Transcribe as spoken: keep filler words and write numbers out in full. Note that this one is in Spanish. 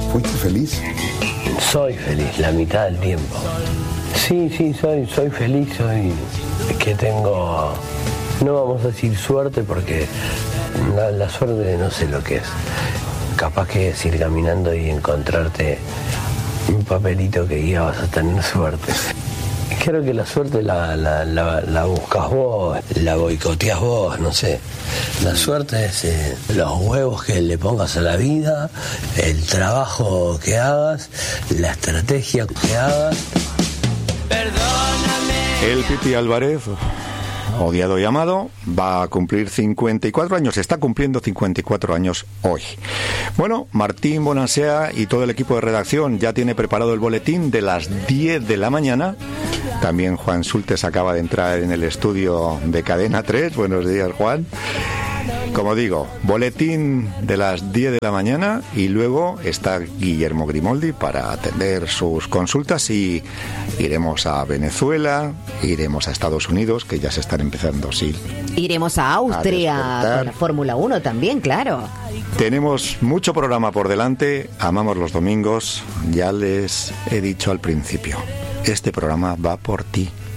¿Fuiste feliz? Soy feliz la mitad del tiempo. Sí, sí, soy, soy feliz, soy que tengo, no vamos a decir suerte porque la, la suerte no sé lo que es. Capaz que es ir caminando y encontrarte un papelito que diga vas a tener suerte. Creo que la suerte la, la, la, la buscas vos, la boicoteás vos, no sé. La suerte es eh, los huevos que le pongas a la vida, el trabajo que hagas, la estrategia que hagas. El Pipi Álvarez, odiado y amado, va a cumplir cincuenta y cuatro años, está cumpliendo cincuenta y cuatro años hoy. Bueno, Martín Bonansea y todo el equipo de redacción ya tiene preparado el boletín de las diez de la mañana. También Juan Sultes acaba de entrar en el estudio de Cadena tres. Buenos días, Juan. Como digo, boletín de las diez de la mañana y luego está Guillermo Grimoldi para atender sus consultas y iremos a Venezuela, iremos a Estados Unidos, que ya se están empezando, sí. Iremos a Austria a con la Fórmula uno también, claro. Tenemos mucho programa por delante, amamos los domingos, ya les he dicho al principio, este programa va por ti.